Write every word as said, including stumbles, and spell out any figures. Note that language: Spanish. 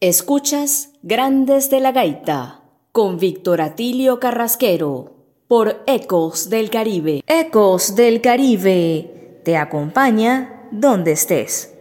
Escuchas Grandes de la Gaita con Víctor Atilio Carrasquero por Ecos del Caribe. Ecos del Caribe te acompaña donde estés.